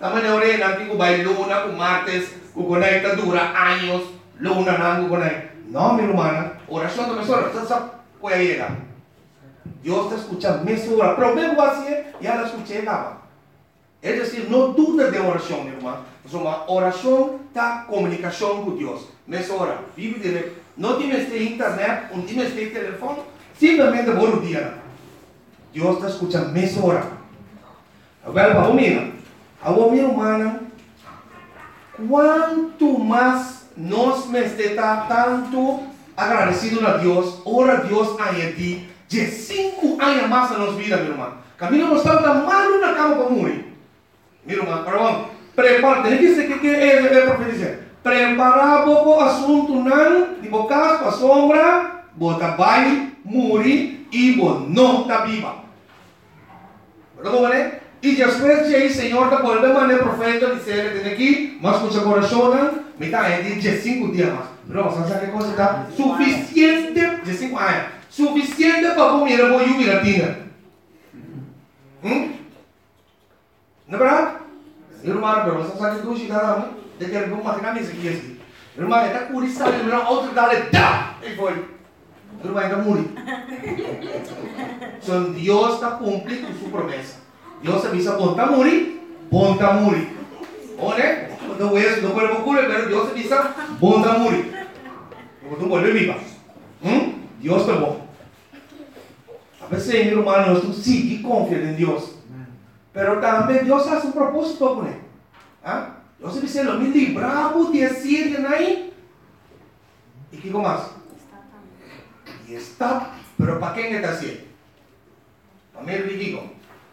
También ahora aquí que va luna, que martes, que conecta dura años, luna, no, que conecta. No, mi hermana, oración de mesora, puede llegar. Dios te escucha mesura, pero me voy a decir, ya la escuché, acaba. Es decir, no dudes de oración, mi hermano. Uma oração da comunicação com Deus. Nessa hora, vive direto. Não temos internet, não temos telefone, simplesmente bom dia. Deus está escutando nessa hora. Agora, vamos ver. Agora, minha irmã, quanto mais nós estamos tanto agradecidos a Deus, ora Deus aí de 5 anos mais na nossa vida, minha irmã. Camino não está mal na cama para morrer. Minha irmã, perdão. Prepara, tem que ser que é profetizar. Preparar o assunto não, de bocar para a sombra, bota baile, morrer e não está viva. Perdão, né? E depois de aí, Senhor, da volta maneira profeta dizer, tem aqui, mas com seu coração, me está aí de 5 dias mais. Não, você sabe que coisa está suficiente de 5 anos, suficiente para comer a boa jubilatina. Não é verdade? Irmão, pero você sabe que tu chega lá, de que ele vai matar mesmo aqui. Irmão, está curioso, ele não outro dá-lhe dá, e foi. Irmão, está morrendo. Então Deus está cumprindo com sua promessa. Deus avisa, bom está morrer. Olha, não é isso, não pode ocorrer, mas Deus avisa, bom está morrer. Então volve viva. Deus está bom. A veces, irmão, nós temos que confiar em Deus. Pero também Deus faz um propósito com ele. Deus diz, me libramos de Síria, aí. E que mais? E está. Pero para quem está assim? Para mim, eu digo.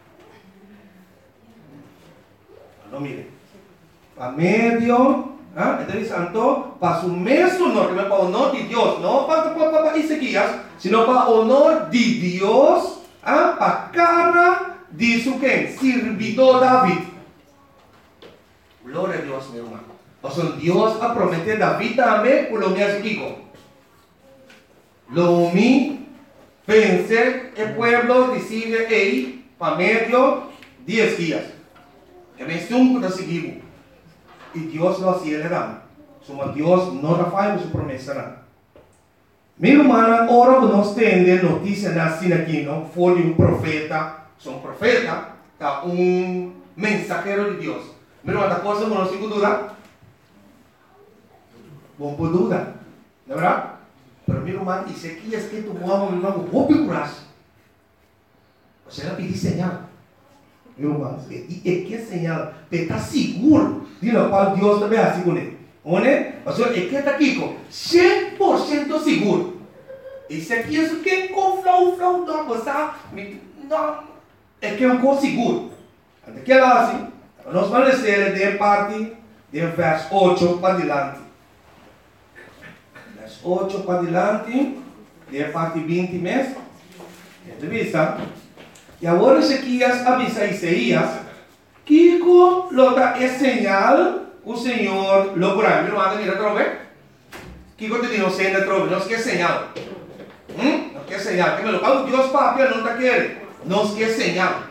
Não mire. Para meio, então santo, para o mesmo honor, para o honor de Deus, não para Ezequias, sino para o honor de Deus, para a cara de su quem? Servidor David. Glória a Deus, meu irmão. Então Deus ha prometido a David também por lo mesmo que lo mi pensé el pueblo decide aí para medio 10 dias. Que me sunco da seguido. E Deus não aceleramos. Soma Deus não faz sua promessa. Minha irmã, ora nós temos notícia assim aqui, não? Foi de um profeta. Son profeta, está un mensajero de Dios. Mira, ¿cuántas cosas no nos duda? Bom por duda, ¿de verdad? Pero mi hermano, dice aquí es que tu mamá, mi hermano, vos picuras. O sea, le pedí señal. Mi hermano, ¿y qué señal? Te está seguro de lo cual Dios te ve así con él. ¿One? O sea, es que está aquí con 100% seguro. Dice aquí es que con flow, no, pues, no. É que é um coisa seguro. Até que ela assim, nós vamos ler de parte de verso 8 para diante. Verso 8 para diante, de parte 20 mesmo. Entrevista. E agora Ezequias avisa a Isaías que lo da é señal o Senhor lo curará. Mira, manda mira trove. Que te digo, senda trove, não quer señal. Não quer señal. Que me lo pago Deus papi, não está querendo. Nos quer señal.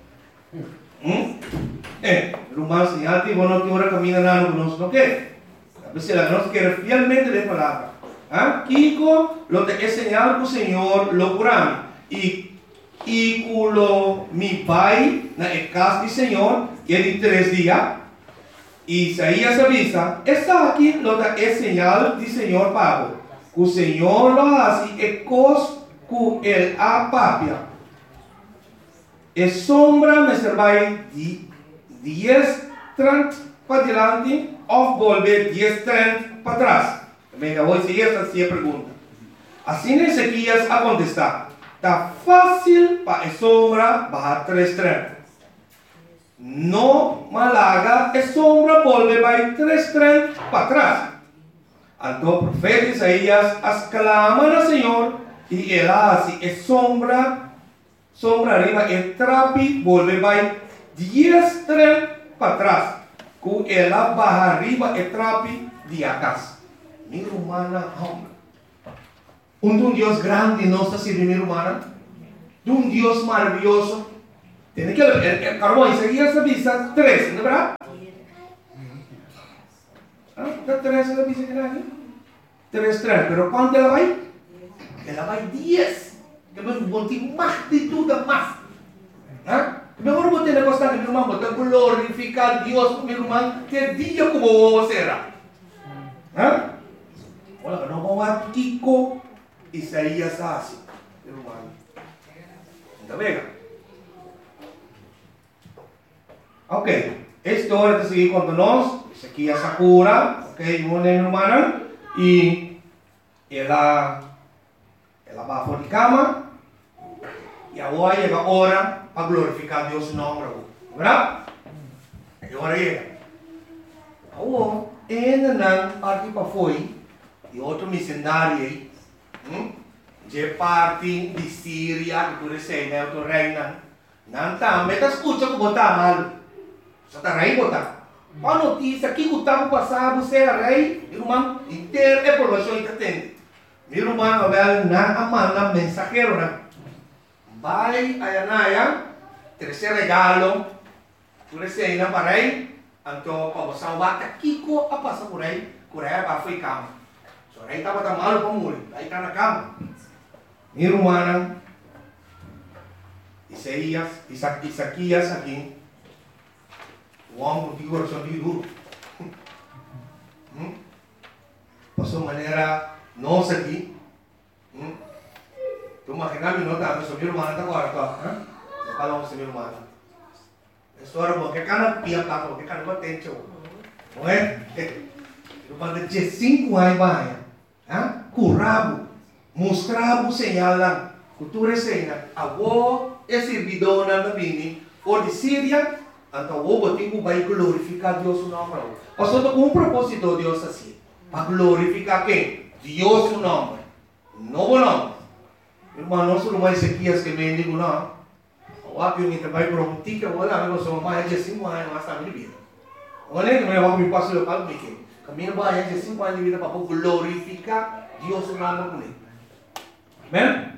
Rumah señal que bueno que ahora camina nada nos no quer. A veces la nos quiere fielmente de palabra. Kiko lo que es señal que o Senhor lo curame. E culo mi pai na casa do Senhor que é de 3 dias. Isaías avisa, está aqui lo que é señal do Senhor Pablo. Que o Senhor lo hace e cos que el apapia. E sombra me servirá de 10:30 para diante ou volver 10:30 para trás. Venga, hoy si esta sí pergunta. Assim Ezequias a contestar. Está fácil para a sombra bajar 3:30. No malaga a sombra volver vai 3:30 para trás. Então o profeta Isaías exclama ao Senhor e ele hace a sombra arriba, el trapi volve vai 10:30 para trás. Com ela baja arriba, el trapi de atrás. Minha humana, um Deus grande não está servindo minha humana. De um Deus maravilhoso. Tem que carbono, Isaías avisa 3, não é verdade? ¿Está 3 la dice que nadie? 3. Pero ¿cuánto la vai? Ela vai 10. Que me botar mais de tudo mais. Mejor vos tenés que estar, mi hermano, vos tenés que glorificar a Dios, mi hermano, que día como vos será. Olha, não vamos a Kiko, Isaías assim, mi hermano. Está vendo? Ok, esta hora de seguir com nós, Isaías Sakura, ok, mi hermana, e ela vai fora de cama, e agora chega a hora para glorificar a Deus em nome, verdade? E agora chega. Agora, ainda não parte para foi, e outro missionário aí, de parte de Síria, que tu recebe, né, outro reina, não está, mas está escutando que botar mal, só está rei botar. A notícia que o tempo passado você era rei, irmão, inteira é informação que tem. Meu irmão, agora não manda mensageiro, né? Vai a Anaya, terceiro regalo, tu recebe para rei, então para você salvar, Kiko a passar por aí para foi cama. Só rei estava tão mal para morrer, aí está na cama. Meu irmão, Isaías aqui, o homem que coração de duro. Passou maneira nossa aqui. Tu imaginas não tá, meu irmão tá agora, tá? Você fala com seu irmão. A história boa, que cara pia tá, que cara batente, não é? Eu falei de 5 anos vai, curabo, mostrava senhalan, cultura cena, avô é servidor na bini, ou de Síria, então o botigo vai glorificar Deus no nome. Pastor, com um propósito Deus assim, para glorificar quem? Deus no nome, novo nome. Irmão, não sou mais Ezequias que me digo não. O apio que vai para um tique, eu vou lá, eu sou mais de 5 anos, mas está minha vida. Olha que eu me passo local, me que caminho mais de 5 anos de vida para glorificar Deus no nome comigo. Amém?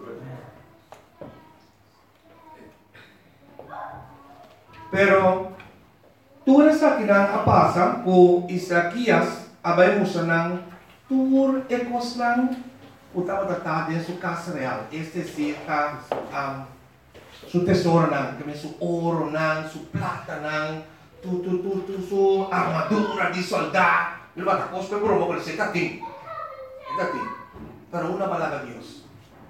Pero tudo isso que não passa com Isaías, abrimos não tur ecoslang utama tratado em sua casa real. Este está su tesouro não, que su ouro não, su plata não, su armadura de soldado. Ele vai estar costa por uma coisa, está tem. Pero uma palavra de Deus.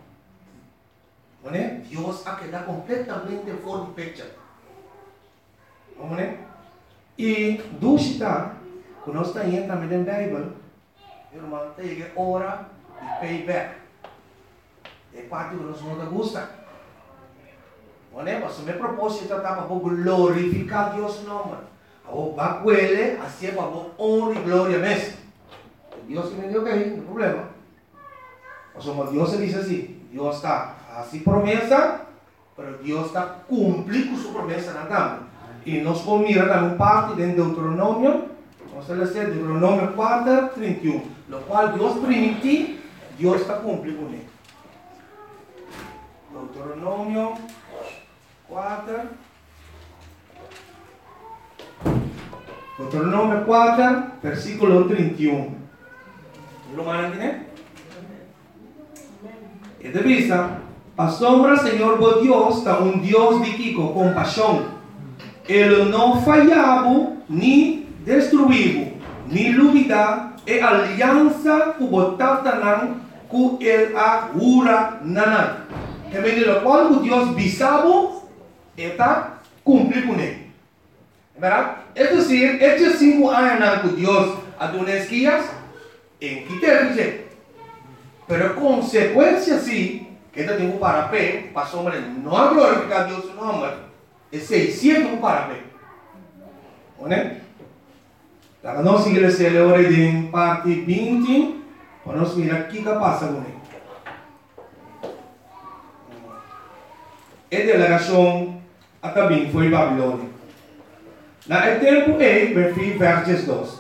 ¿Vale? Dios ha quedado completamente fora de pecha. ¿Vale? E dúvida, quando nós estamos também na Bíblia, irmão, tem hora de payback. É parte que nós não gosta. ¿Vale? Mas o meu propósito é para glorificar Deus no nome. O bacuele, assim é para honra e glória mesmo. Deus me deu que não tem problema. Mas como Deus diz assim, Deus está assim promessa, mas Deus está cumprindo sua promessa na cama. E nós vamos mirar também parte de Deuteronômio, vamos ler Deuteronômio 4, 31, no qual Deus permitiu, Deus está cumprindo com ele. Deuteronômio 4, Deuteronômio 4, versículo 31. ¿Lo mandan, né? E de vista, a sombra Senhor vos Deus está Deus de que com compaixão. Ele não falhava, nem destruiu, nem dúvida, e aliança que botata não, que ele agura não. Que me diz, qual o Deus bisavo, está cumprir com ele. Verdade? É dizer, estes 5 anos que Deus adonou guias, em que ter dizer. Pero consequência sim, que ele tem um parapé, para sombra não glorificar Deus no nome. É 600 para pé. Né? Então, nós igreja agora em parte 20, para nós mirar o que passa com ele. A delegação até bem foi Babilônia. Na tempo aí, versos 2.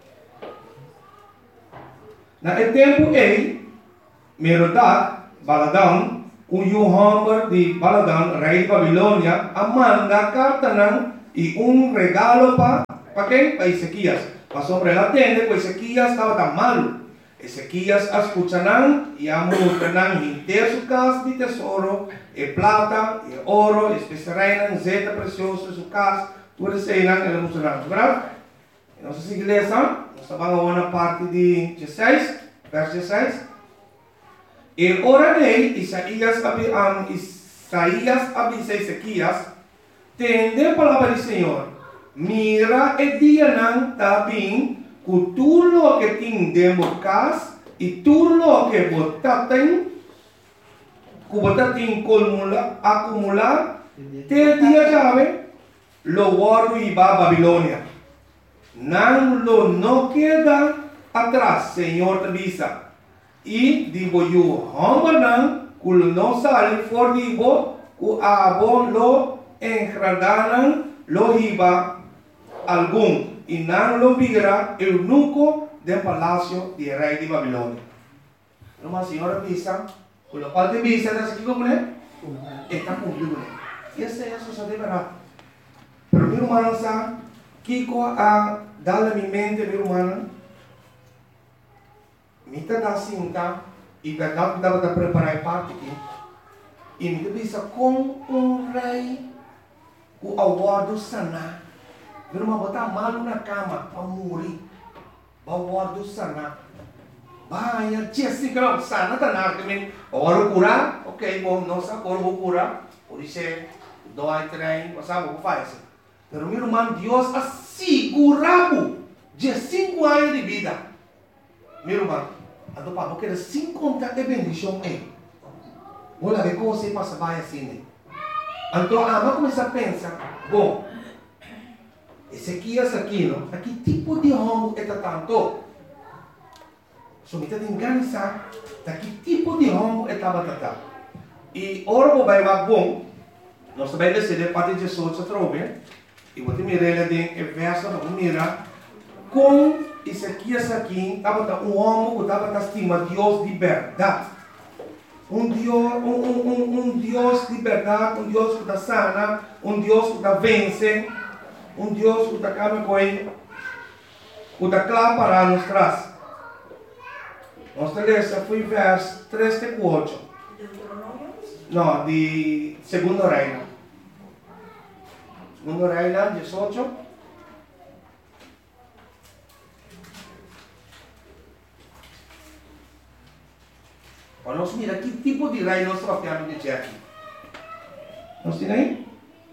Na tempo aí, Merodach, Baladan, o Yohamber de Baladan, rei de Babilônia, manda carta e regalo para quem? Para Ezequias. Pasó por el atende, pues Ezequías estaba tan malo. Ezequías escucharán y amontonan inteiro su casa de tesoro, e plata, e oro, e especiarán, zeta precioso en su casa, tudo isso aí ele mostrará, verdade? Não sei se igreja, nós vamos na parte de 16, verso 16. E orarei, Isaías avisa Ezequías, tende a palavra do Senhor, mira e dianan tabim, com tudo o que tem dentro casa e tudo o que você tem, que você tem acumular, te dia chave, lo guardo e va a Babilônia. Não queda atrás, Senhor te avisa. E digo eu, homem não sale for digo, que abo lo engradanan lo iba algum. E não lo vira eunuco del palácio de rei de Babilônia. Uma senhora avisa, com o qual te avisa, está aqui como é? Está cumprido. E essa é a sua verdade. Pero mi hermano sabe, Kiko a dado a mi mente, mi hermano, me está cinta e verdade dava para preparar parte aqui. E me pensa com rei, o aguardo sanar. Meu irmão botar malo na cama para morrer, o aguardo sanar. Vai, tia assim que não sana tá nada também. Agora curar, ok, bom, não sabe agora vou curar, por isso dói trem, você sabe o que faz. Pero meu irmão, Deus assegurou de 5 anos de vida. Meu irmão, então para você 50 de bendição é. Olha ver como você passa vai assim. Então, vamos começar a pensar, bom, Ezequias aqui, não? Aqui tipo de hongo é tanto. So, me está enganando, que tipo de hongo é tata. E ora vai bom, nós também decidimos parte de Jesus outra vez. E vou te mirar ali em verso, vamos mirar. Com Ezequias aqui, estava um homem que estava estima Deus de verdade. Um Deus de verdade, um Deus que está sana, um Deus que está vence, um Deus que está acaba com ele, que está claro para nos traz. Nossa lista foi verso 3 e 4. Não, de segundo reino. Segundo reino, 18. Vamos mirar que tipo de reino nós trocamos de aqui. Nós temos aí?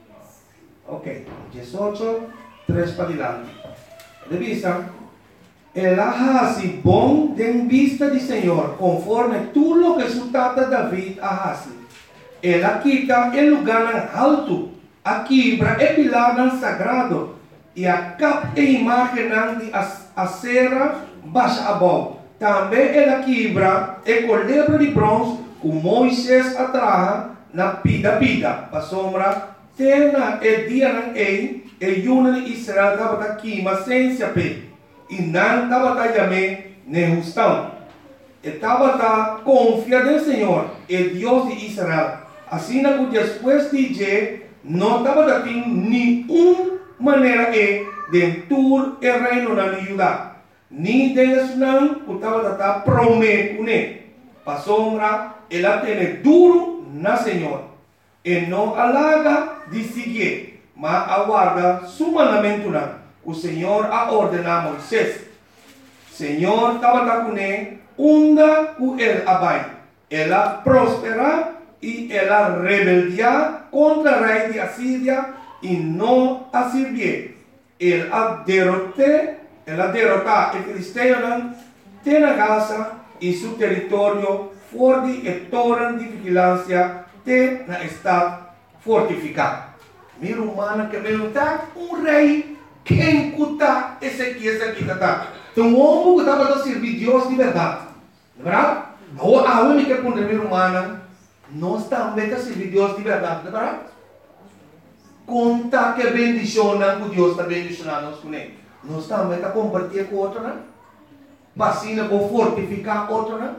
Ok, 18, 3 para diante. Revisa. El hace bom en vista del Señor, conforme todo lo que su tata David hace. Él quita el lugar alto, quebra el pilar sagrado, y acá imagen de acera baixa abajo. Também ela quebra el colebro de bronze, que Moisés atraja na pida, para sombra, tena el dia na ei, el yuna de Israel estava aqui, mas sem se ape. E não estava também nem justão. Estava confiando no Senhor, o Deus de Israel. Assim que depois de dizer, não estava tendo nenhuma maneira de tur o reino na Judá. Nem deles não estava prometendo. Para sombra, ela tem duro na Senhor. E não alaga de seguir, mas aguarda su mandamento não. O Senhor a ordenar a Moisés. Senhor estava com ele, unda com ele abai. Ela prospera e ela rebeldia contra o rei de Assíria e não a servir. Ela derrotar o filisteu na Gaza e seu território forte e torre de vigilância na estado fortificado. Meu irmão, que me está rei. Quem cuta Ezequias aqui, tá? Então, o homem que estava a servir Deus de verdade. Não é verdade? A única que meu irmão, nós também a servir Deus de verdade, não é verdade? Conta que bendiciona que Deus está bendicionando nós com ele. Nós também a compartilhar com outro, não? Vacina para fortificar outro, não? Não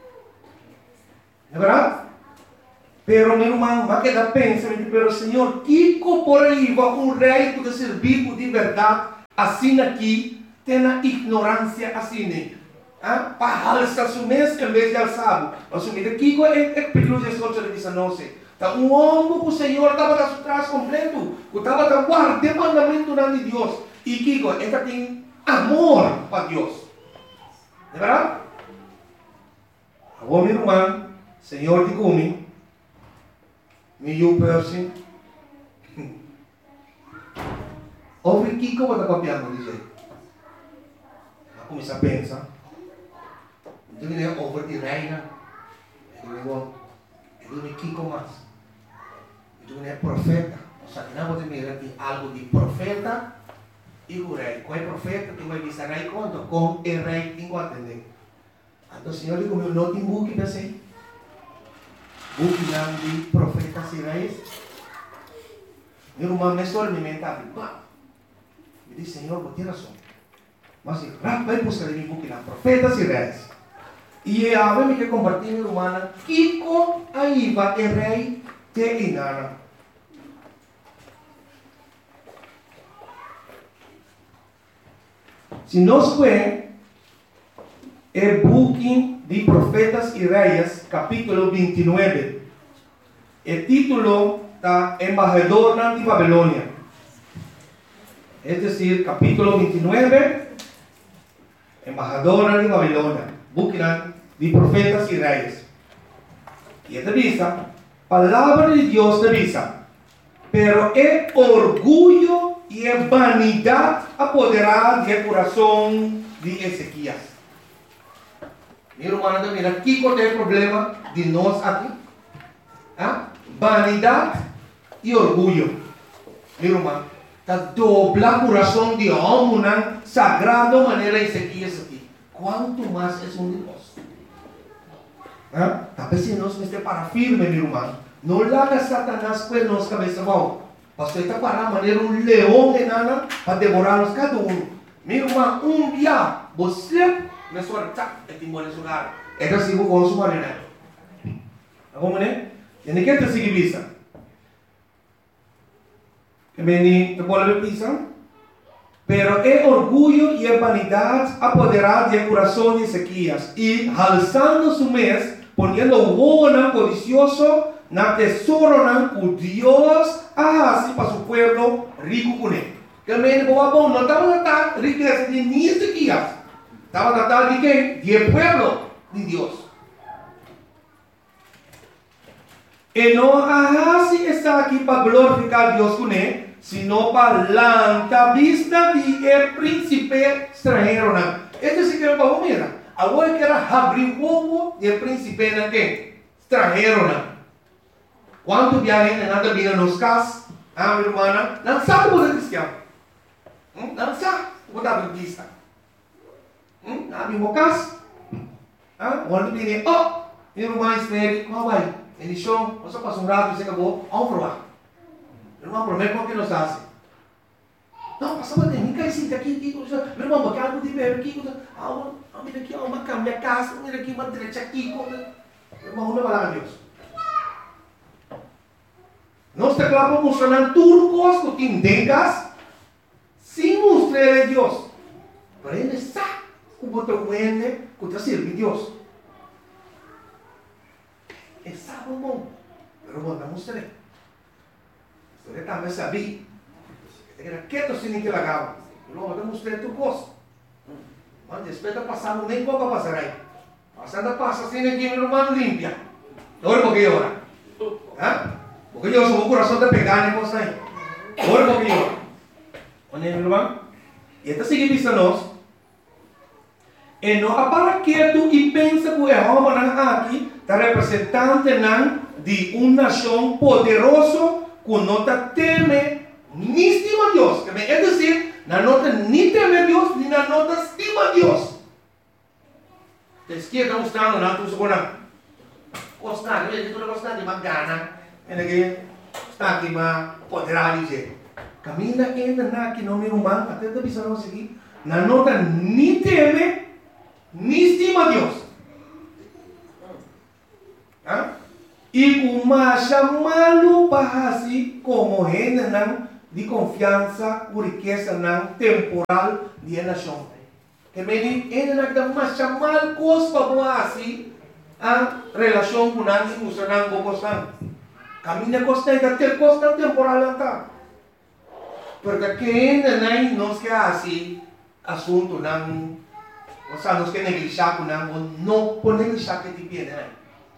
é verdade? Pero meu irmão, mas que dá pensamento, pero Senhor, que por aí vai rei que te servir de verdade, assim aqui, Tiene ignorancia así, para alzar su mes en vez de alzar. Asumir que é pedido de Deus ele disse não sei. Tá homem que o Senhor estava a trás completo, que estava a guardar o mandamento de Deus. E Kiko, ele tem amor para Deus. É verdade? Agora, meu irmão, Senhor de comigo, meu person, ouve Kiko, eu estou copiando, dizer. Eu comecei a pensar. Então, ele é over de reina. Ele é Kiko mais. Então, ele é profeta. Ou seja, não vou ter aqui algo de profeta e o rei. Qual é profeta? Que vai dizer rei quanto? Com o rei tem que atender. Então, o Senhor diz, meu não tem book, pensei. Book não de profetas e reis. Meu irmão, me estou alimentando. Me diz, Senhor, vou ter razão. Mas, vai buscar em book lá, profetas e reis. E a me quer compartilhar, minha irmã, Kiko aí vai o rei te engana. Se nós vemos o booking de Profetas e Reis, capítulo 29, o título está Embajador de Babilônia. É decir, capítulo 29, Embajador de Babilônia. Booking de Profetas e Reis. E esta visa, palavra de Deus te visa, pero é orgulho e é vanidade apoderar do coração de Ezequias. Meu irmão, mira, aqui qual é o problema de nós aqui? Vanidade e orgulho. Meu irmão, está dobla o coração de homem, sagrado maneira Ezequias aqui. Quanto mais é um de nós. Talvez se nós estamos para firme, meu irmão, não larga Satanás com nossa cabeça bom. Pastor está para maneira um leão enana para devorar-nos cada um. Meu irmão, dia você me sorta e te mora nesse lugar. É assim que eu consumo a maneira. Como né? E nem quer te seguir vista. Que vem te pode ver vista? Pero é orgulho e é vanidade apoderar do coração de Ezequias e alçando su mês, ponendo o ovo codicioso na tesouro que Deus assim para su pueblo rico com ele. Que me bom, não estava tratando riqueza de nem Ezequias, estava tratando de quem? De pueblo de Deus. E não assim está aqui para glorificar Deus com ele, sino para la vista de el príncipe extranjero. Este sí que es para mira. Agora que era abrir o ovo del príncipe extranjero. Quanto viajem nada vida nos cas, minha irmã, não sabe o que é cristiano. Não sabe o que é adventista. Não viu o cas? Quando viene, minha irmã espere, como vai? Ele chão, você passa rato e você acabou, vamos provar. Irmão, prometo que nos hace. Não, passa para mim, cai sim, aqui, meu irmão, porque algo de ver aqui, mira aqui, uma cama, casa, mira aqui, uma direita aqui, meu irmão, não vai lá, Deus. Nós te clavamos mostrando turcos que entendas, sem mostrar a Deus. Para ele sabe como te vende, como te serve Deus. É sabe, irmão, pero vou não mostrar. Você também sabia. Você era quieto sem que lagava. Irmão, eu mostrei tu gosto. Mas depois de passar, nem pouco passar aí. Passando passa assim aqui, meu irmão, limpia. Olha porque ora. Porque eu sou o coração de pegar, né, você aí. Olha porque ora. Olha, meu irmão. E esta sigue vista nós. E não para quieto e pensa que o homem aqui está representante de uma nação poderosa que não teme ni estima a Deus. É dizer, não nem teme a Deus, nem não estima a Deus. A esquerda está mostrando, não estou segurando. Gostar, eu não gostar de uma gana. Está aqui, mas poderá dizer. Caminha ainda aqui no meu irmão, até a visão não seguir. Não nem teme, nem estima a Deus. E uma chamá-lo para assim como gente de confiança, por riqueza temporal de nação. Hemeni, nagdang masyamal kos pabuasi ang relasyon ko nang usa nang bukos nang. Kami na kos na itatil kos ng temporal lang ta. Porque nanay nos que así asunto ng o sea, nos que neglisya ko nang no po neglisya que ti viene.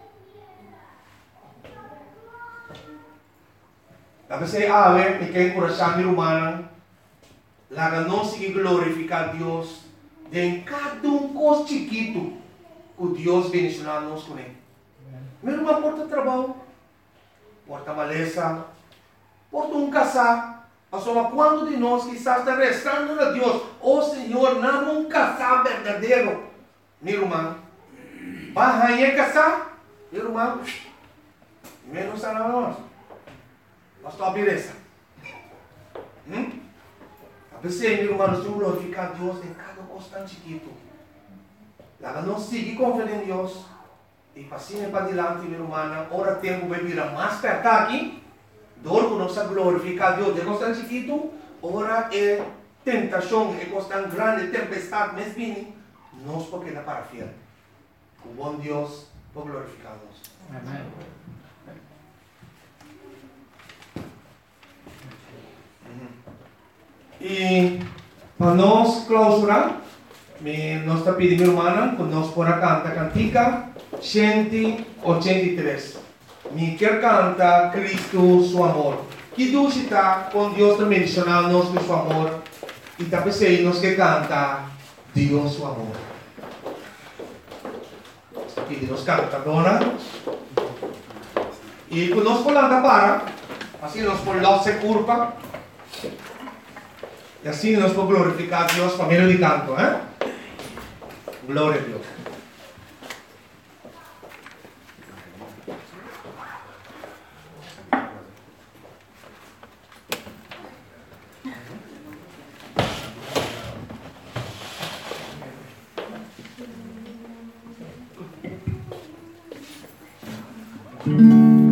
Tapos ay awe, may kayo kurasami rumanang laga no sige glorificar Dios de cada cos chiquito que Dios bendicionanos con él. Meron mga porta trabaho, porta malesa, porta casa. Asoma, quando de nós quizás está restando a Dios, oh Senhor, não um casar verdadeiro, meu irmão, bahaya casar, meu irmão, menos a nós, nós estamos beleza. A pessoa, meu irmão, nós temos que glorificar Deus em cada coisa chiquito. Lá não sigue confiando em Deus, e passinho para adiante, meu irmão, ora tempo vai virar mais perto aqui. Dor que nos glorificar Deus de coisa chiquito, ora é tentação, é coisa grande, tempestade, mas vini, nós porque na para fiel. O bom Deus por glorificar-nos. Amém. E para nós clausurar, nós está pedindo, irmã, que nós por a cantar cantica 183. Me quer canta Cristo su amor. Que dulce está com Deus também mencionando com su amor. E também sei nos que canta Deus su amor. Aqui nos canta agora. E com nós polanda para, assim nós por lá se curva. E assim nós por glorificar Deus por meio de canto, Glória a Deus. Thank you.